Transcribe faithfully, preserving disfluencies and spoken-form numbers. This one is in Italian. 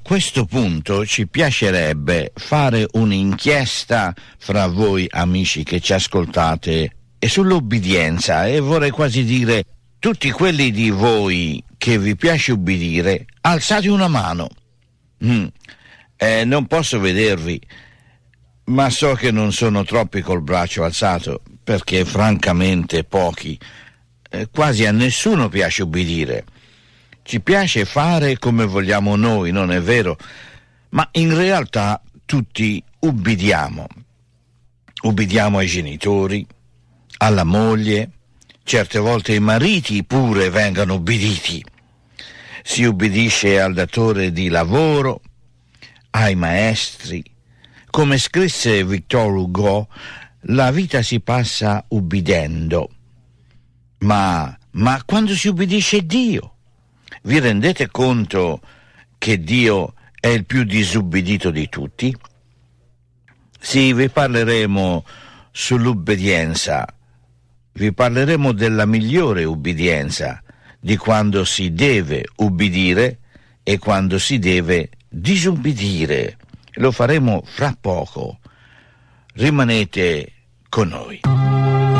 questo punto ci piacerebbe fare un'inchiesta fra voi amici che ci ascoltate e sull'ubbidienza, e vorrei quasi dire tutti quelli di voi che vi piace ubbidire, alzate una mano. Mm. Eh, non posso vedervi, ma so che non sono troppi col braccio alzato, perché francamente pochi, eh, quasi a nessuno piace ubbidire. Ci piace fare come vogliamo noi, non è vero? Ma in realtà tutti ubbidiamo. Ubbidiamo ai genitori, alla moglie, certe volte i mariti pure vengono ubbiditi. Si ubbidisce al datore di lavoro, ai maestri. Come scrisse Victor Hugo, la vita si passa ubbidendo. Ma, ma quando si ubbidisce Dio? Vi rendete conto che Dio è il più disubbidito di tutti? Sì, vi parleremo sull'ubbidienza. Vi parleremo della migliore ubbidienza, di quando si deve ubbidire e quando si deve disubbidire. Lo faremo fra poco. Rimanete con noi.